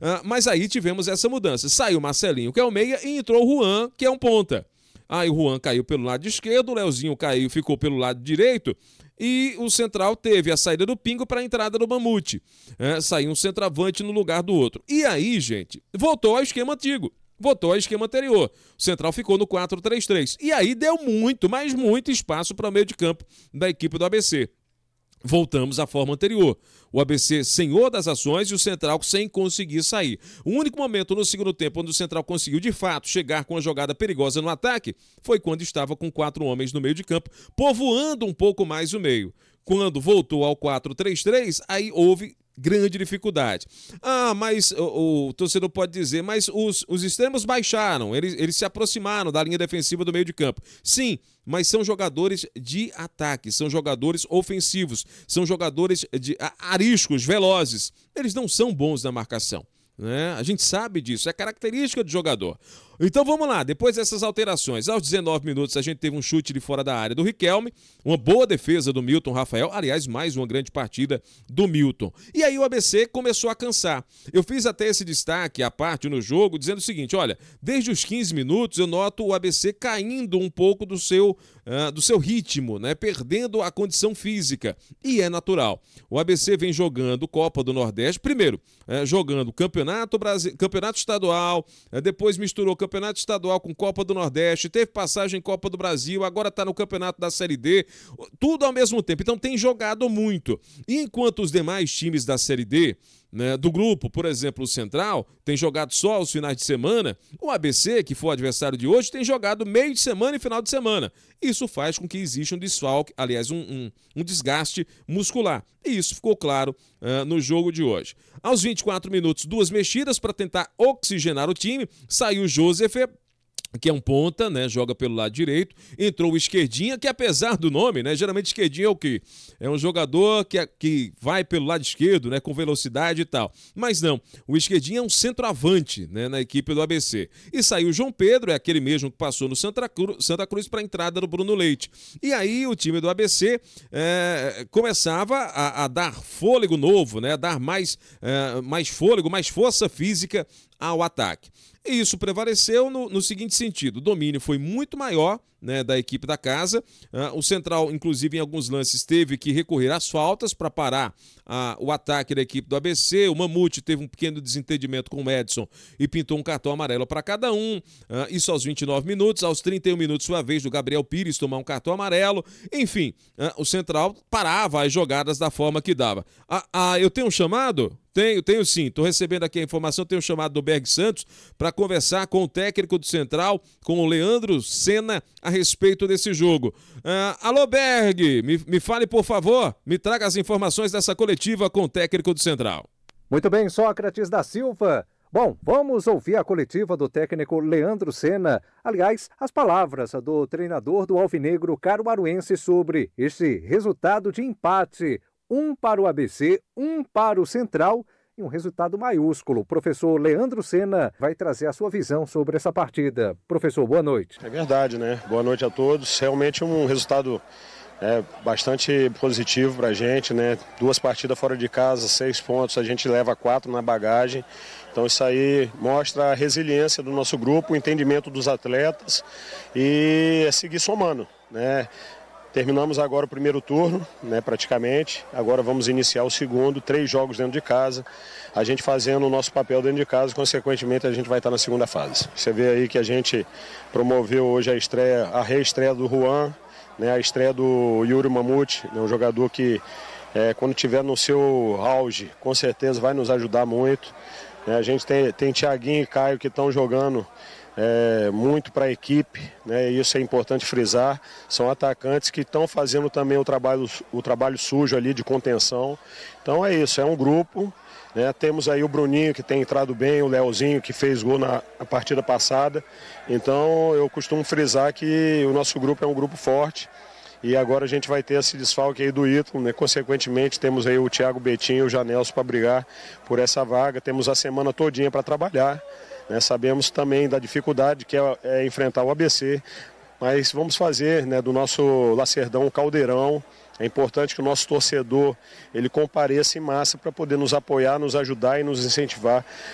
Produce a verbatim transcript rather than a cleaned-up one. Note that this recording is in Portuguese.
Uh, mas aí tivemos essa mudança. Saiu o Marcelinho, que é o meia, e entrou o Juan, que é um ponta. Aí o Juan caiu pelo lado esquerdo, o Leozinho caiu, ficou pelo lado direito, e o central teve a saída do Pingo para a entrada do Mamute. É, saiu um centroavante no lugar do outro. E aí, gente, voltou ao esquema antigo. Voltou ao esquema anterior. O central ficou no quatro três três. E aí deu muito, mas muito espaço para o meio de campo da equipe do A B C. Voltamos à forma anterior. O A B C senhor das ações e o Central sem conseguir sair. O único momento no segundo tempo onde o Central conseguiu de fato chegar com uma jogada perigosa no ataque foi quando estava com quatro homens no meio de campo, povoando um pouco mais o meio. Quando voltou ao quatro três três, aí houve grande dificuldade. Ah, mas o, o torcedor pode dizer, mas os, os extremos baixaram, eles, eles se aproximaram da linha defensiva do meio de campo. Sim, mas são jogadores de ataque, são jogadores ofensivos, são jogadores de ariscos, velozes. Eles não são bons na marcação, né? A gente sabe disso, é característica do jogador. Então vamos lá, depois dessas alterações, aos dezenove minutos a gente teve um chute de fora da área do Riquelme, uma boa defesa do Milton Rafael, aliás, mais uma grande partida do Milton. E aí o A B C começou a cansar. Eu fiz até esse destaque à parte no jogo, dizendo o seguinte, olha, desde os quinze minutos eu noto o A B C caindo um pouco do seu, uh, do seu ritmo, né? Perdendo a condição física, e é natural. O A B C vem jogando Copa do Nordeste, primeiro, uh, jogando Campeonato, Brasi... Campeonato Estadual, uh, depois misturou Campeonato Estadual com Copa do Nordeste, teve passagem em Copa do Brasil, agora está no Campeonato da Série D, tudo ao mesmo tempo, então tem jogado muito. E enquanto os demais times da Série D, né, do grupo, por exemplo, o Central, tem jogado só aos finais de semana, o A B C, que foi o adversário de hoje, tem jogado meio de semana e final de semana. Isso faz com que exista um desfalque, aliás, um, um, um desgaste muscular. E isso ficou claro uh, no jogo de hoje. Aos vinte e quatro minutos, duas mexidas para tentar oxigenar o time, saiu o Joseph, que é um ponta, né, joga pelo lado direito, entrou o Esquerdinha, que apesar do nome, né, geralmente Esquerdinha é o quê? É um jogador que, que vai pelo lado esquerdo, né, com velocidade e tal, mas não, o Esquerdinha é um centroavante, né, na equipe do A B C, e saiu o João Pedro, é aquele mesmo que passou no Santa Cruz, Santa Cruz para a entrada do Bruno Leite, e aí o time do A B C é, começava a, a dar fôlego novo, né, a dar mais, é, mais fôlego, mais força física ao ataque. E isso prevaleceu no, no seguinte sentido, o domínio foi muito maior, né, da equipe da casa, uh, o Central, inclusive, em alguns lances, teve que recorrer às faltas para parar uh, o ataque da equipe do A B C, o Mamute teve um pequeno desentendimento com o Edson e pintou um cartão amarelo para cada um, uh, isso aos vinte e nove minutos, aos trinta e um minutos, sua vez do Gabriel Pires tomar um cartão amarelo, enfim, uh, o Central parava as jogadas da forma que dava. Ah, ah, eu tenho um chamado? Tenho, tenho sim. Estou recebendo aqui a informação, tenho um chamado do Berg Santos para conversar com o técnico do Central, com o Leandro Senna, a respeito desse jogo. Ah, alô, Berg, me, me fale, por favor, me traga as informações dessa coletiva com o técnico do Central. Muito bem, Sócrates da Silva. Bom, vamos ouvir a coletiva do técnico Leandro Senna. Aliás, as palavras do treinador do Alvinegro Caruaruense sobre esse resultado de empate. Um para o A B C, um para o Central e um resultado maiúsculo. O professor Leandro Senna vai trazer a sua visão sobre essa partida. Professor, boa noite. É verdade, né? Boa noite a todos. Realmente um resultado é, bastante positivo para a gente, né? Duas partidas fora de casa, seis pontos, a gente leva quatro na bagagem. Então isso aí mostra a resiliência do nosso grupo, o entendimento dos atletas e é seguir somando, né? Terminamos agora o primeiro turno, né, praticamente. Agora vamos iniciar o segundo, três jogos dentro de casa. A gente fazendo o nosso papel dentro de casa, consequentemente a gente vai estar na segunda fase. Você vê aí que a gente promoveu hoje a estreia, a reestreia do Juan, né, a estreia do Yuri Mamute, né, um jogador que é, quando estiver no seu auge, com certeza vai nos ajudar muito. É, a gente tem, tem Thiaguinho e Caio que estão jogando É, muito para a equipe, né? Isso é importante frisar. São atacantes que estão fazendo também o trabalho, o trabalho sujo ali de contenção. Então é isso, é um grupo, né? Temos aí o Bruninho que tem entrado bem, o Leozinho que fez gol na, na partida passada. Então eu costumo frisar que o nosso grupo é um grupo forte. E agora a gente vai ter esse desfalque aí do Ítalo, né? Consequentemente temos aí o Thiago Betinho e o Janelson para brigar por essa vaga. Temos a semana todinha para trabalhar. Né, sabemos também da dificuldade que é, é enfrentar o A B C, mas vamos fazer, né, do nosso Lacerdão um caldeirão. É importante que o nosso torcedor ele compareça em massa para poder nos apoiar, nos ajudar e nos incentivar